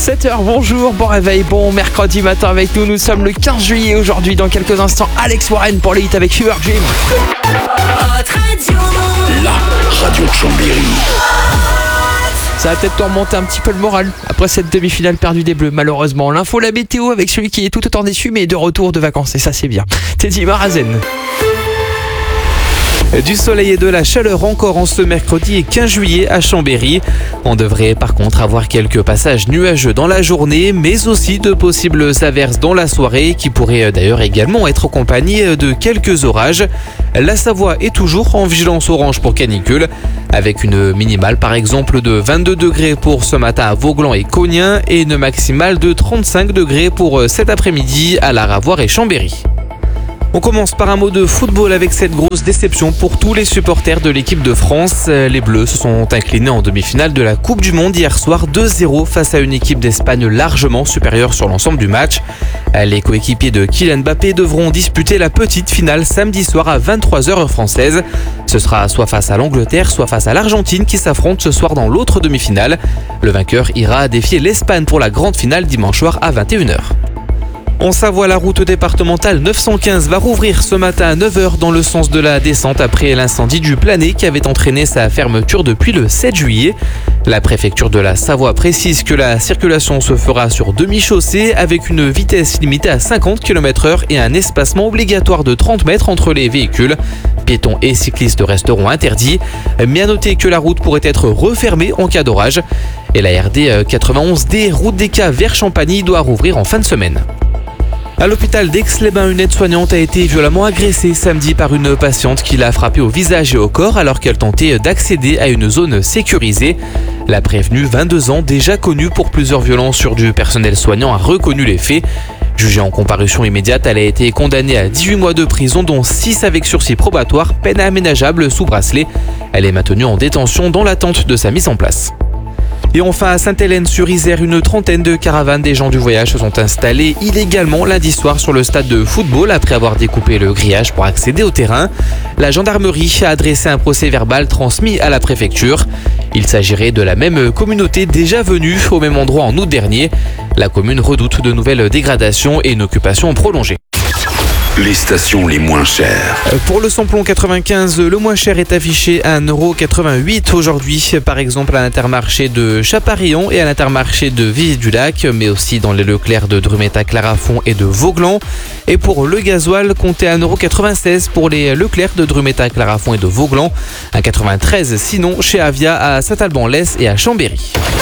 7h, bonjour, bon réveil, bon mercredi matin avec nous. Nous sommes le 15 juillet aujourd'hui. Dans quelques instants, Alex Warren pour les hits avec Fever Dream. La radio de Chambéry. Ça va peut-être te remonter un petit peu le moral après cette demi-finale perdue des Bleus, malheureusement. L'info, la météo avec celui qui est tout autant déçu mais de retour de vacances, et ça c'est bien. Teddy Marazen. Du soleil et de la chaleur encore en ce mercredi 15 juillet à Chambéry. On devrait par contre avoir quelques passages nuageux dans la journée, mais aussi de possibles averses dans la soirée qui pourraient d'ailleurs également être accompagnées de quelques orages. La Savoie est toujours en vigilance orange pour canicule, avec une minimale par exemple de 22 degrés pour ce matin à Vauglan et Cognien et une maximale de 35 degrés pour cet après-midi à La Ravoire et Chambéry. On commence par un mot de football avec cette grosse déception pour tous les supporters de l'équipe de France. Les Bleus se sont inclinés en demi-finale de la Coupe du Monde hier soir 2-0 face à une équipe d'Espagne largement supérieure sur l'ensemble du match. Les coéquipiers de Kylian Mbappé devront disputer la petite finale samedi soir à 23h heure française. Ce sera soit face à l'Angleterre, soit face à l'Argentine qui s'affrontent ce soir dans l'autre demi-finale. Le vainqueur ira défier l'Espagne pour la grande finale dimanche soir à 21h. En Savoie, la route départementale 915 va rouvrir ce matin à 9h dans le sens de la descente après l'incendie du Planet qui avait entraîné sa fermeture depuis le 7 juillet. La préfecture de la Savoie précise que la circulation se fera sur demi-chaussée avec une vitesse limitée à 50 km/h et un espacement obligatoire de 30 mètres entre les véhicules. Piétons et cyclistes resteront interdits, mais à noter que la route pourrait être refermée en cas d'orage. Et la RD 91D, route des Cas vers Champagny, doit rouvrir en fin de semaine. À l'hôpital d'Aix-les-Bains, une aide-soignante a été violemment agressée samedi par une patiente qui l'a frappée au visage et au corps alors qu'elle tentait d'accéder à une zone sécurisée. La prévenue, 22 ans, déjà connue pour plusieurs violences sur du personnel soignant, a reconnu les faits. Jugée en comparution immédiate, elle a été condamnée à 18 mois de prison, dont 6 avec sursis probatoire, peine aménageable sous bracelet. Elle est maintenue en détention dans l'attente de sa mise en place. Et enfin à Sainte-Hélène-sur-Isère, une trentaine de caravanes des gens du voyage se sont installées illégalement lundi soir sur le stade de football après avoir découpé le grillage pour accéder au terrain. La gendarmerie a adressé un procès-verbal transmis à la préfecture. Il s'agirait de la même communauté déjà venue au même endroit en août dernier. La commune redoute de nouvelles dégradations et une occupation prolongée. Les stations les moins chères. Pour le samplon 95, le moins cher est affiché à 1,88€ aujourd'hui, par exemple à l'Intermarché de Chaparéon et à l'Intermarché de Vivier-du-Lac, mais aussi dans les Leclerc de Drumeta-Clarafond et de Vauglan. Et pour le gasoil, comptez à 1,96€ pour les Leclerc de Drumeta-Clarafond et de Vauglan, 1,93€ sinon chez Avia à Saint-Alban-Lès et à Chambéry.